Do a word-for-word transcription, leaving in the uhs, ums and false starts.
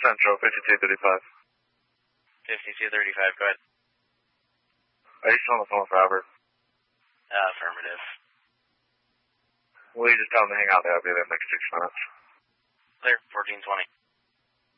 Central, fifty-two thirty-five. fifty-two thirty-five, go ahead. Are you still on the phone with Robert? Uh, affirmative. Will you just tell him to hang out there? I'll be there in the next six minutes. Clear, fourteen twenty.